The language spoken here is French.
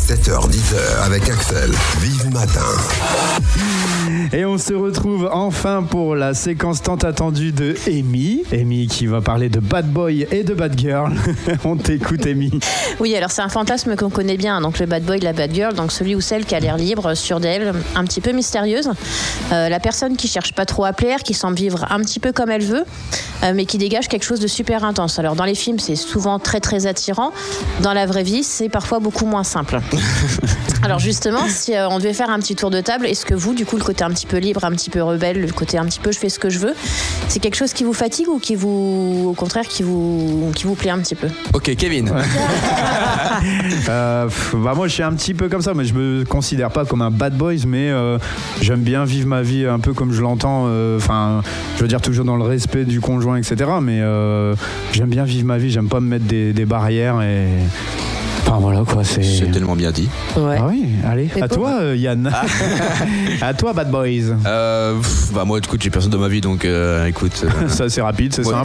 7h-10h avec Axel. Vive matin. Et on se retrouve enfin pour la séquence tant attendue de Amy. Amy qui va parler de bad boy et de bad girl. On t'écoute, Amy. Oui, alors c'est un fantasme qu'on connaît bien, donc le bad boy, la bad girl, donc celui ou celle qui a l'air libre, sûre d'elle, un petit peu mystérieuse. La personne qui cherche pas trop à plaire, qui semble vivre un petit peu comme elle veut, mais qui dégage quelque chose de super intense. Alors dans les films, c'est souvent très très attirant. Dans la vraie vie, c'est parfois beaucoup moins simple. Alors justement, si on devait faire un petit tour de table, est-ce que vous, du coup, le côté un petit peu libre, un petit peu rebelle, le côté un petit peu je fais ce que je veux, c'est quelque chose qui vous fatigue ou qui vous, au contraire, qui vous plaît un petit peu? Ok, Kevin. Moi je suis un petit peu comme ça, mais je me considère pas comme un bad boy, mais j'aime bien vivre ma vie un peu comme je l'entends, je veux dire toujours dans le respect du conjoint, etc. Mais j'aime bien vivre ma vie, j'aime pas me mettre des barrières et... Enfin voilà quoi, c'est tellement bien dit. Ouais. Ah oui, allez, à toi Yann. À toi Bad Boys. Moi écoute, j'ai personne dans ma vie donc écoute. Ça c'est rapide, c'est simple.